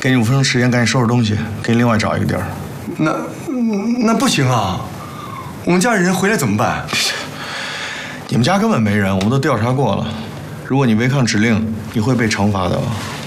给你5分钟时间，赶紧收拾东西，给你另外找一个地儿。 那不行啊！我们家人回来怎么办？ 你们家根本没人，我们都调查过了。如果你违抗指令，你会被惩罚的。